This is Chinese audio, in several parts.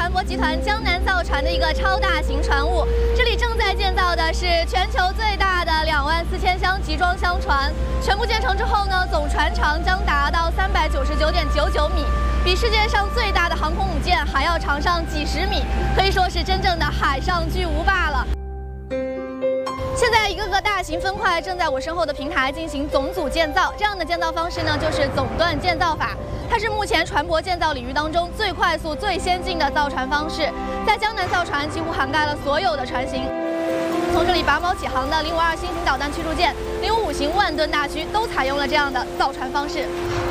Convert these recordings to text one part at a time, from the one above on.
船舶集团江南造船的一个超大型船坞，这里正在建造的是全球最大的24000箱集装箱船。全部建成之后呢，总船长将达到399.99米，比世界上最大的航空母舰还要长上几十米，可以说是真正的海上巨无霸了。 现在一个个大型分块正在我身后的平台进行总组建造，这样的建造方式呢，就是总段建造法。它是目前船舶建造领域当中最快速、最先进的造船方式，在江南造船几乎涵盖了所有的船型。从这里拔锚起航的052新型导弹驱逐舰、055型万吨大驱都采用了这样的造船方式。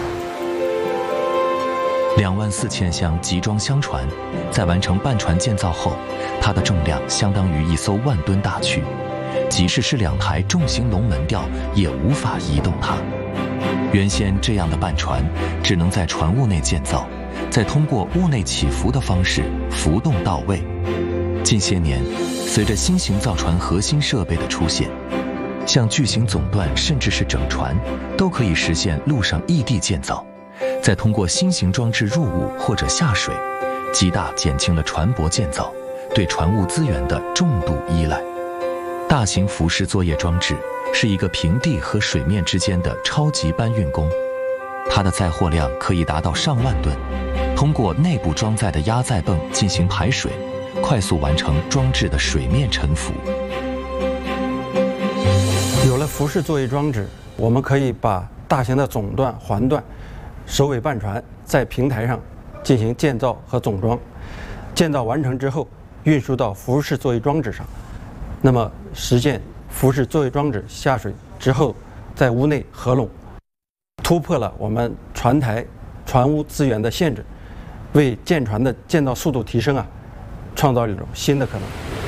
24000箱集装箱船，在完成半船建造后，它的重量相当于一艘万吨大驱。 即使是2台重型龙门吊也无法移动它。原先这样的半船只能在船坞内建造，再通过坞内起伏的方式浮动到位。近些年，随着新型造船核心设备的出现，像巨型总段甚至是整船都可以实现陆上异地建造，再通过新型装置入坞或者下水，极大减轻了船舶建造对船坞资源的重度依赖。 大型浮式作业装置是一个平地和水面之间的超级搬运工，它的载货量可以达到上万吨，通过内部装载的压载泵进行排水，快速完成装置的水面沉浮。 有了浮式作业装置，我们可以把大型的总段、环段、首尾半船在平台上进行建造和总装，建造完成之后运输到浮式作业装置上。 那么，实现浮式作业装置下水之后，在坞内合拢，突破了我们船台、船坞资源的限制，为舰船的建造速度提升创造了一种新的可能。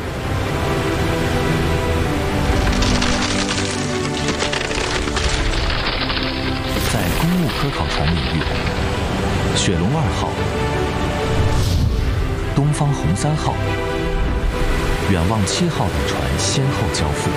在公务科考船领域，雪龙2号、东方红3号。 远望7号等船先后交付。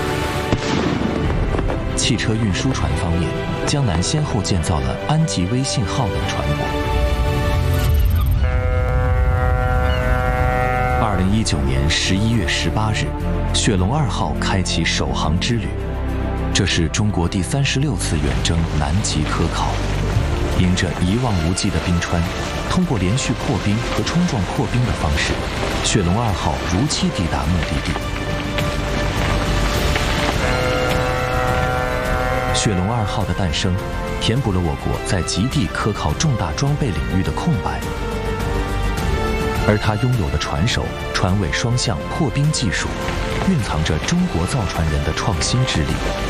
汽车运输船方面，江南先后建造了安吉微信号等船舶。2019年11月18日，雪龙2号开启首航之旅，这是中国第36次远征南极科考。迎着一望无际的冰川，通过连续破冰和冲撞破冰的方式，雪龙2号如期抵达目的地。雪龙2号的诞生，填补了我国在极地科考重大装备领域的空白，而它拥有的船首、船尾双向破冰技术，蕴藏着中国造船人的创新之力。